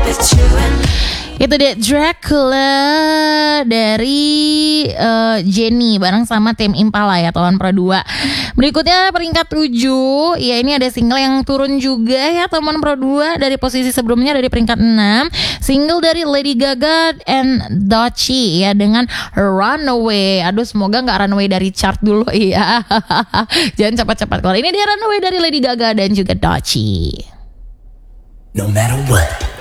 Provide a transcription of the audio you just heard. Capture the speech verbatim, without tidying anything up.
Itu dia Dracula dari uh, Jenny bareng sama tim Impala ya, teman Pro dua. Berikutnya peringkat tujuh. Ya ini ada single yang turun juga ya teman Pro dua. Dari posisi sebelumnya dari peringkat enam. Single dari Lady Gaga and Doechii ya dengan Runaway. Aduh semoga gak Runaway dari chart dulu ya. Jangan cepat-cepat keluar. Ini dia Runaway dari Lady Gaga dan juga Doechii. No matter what.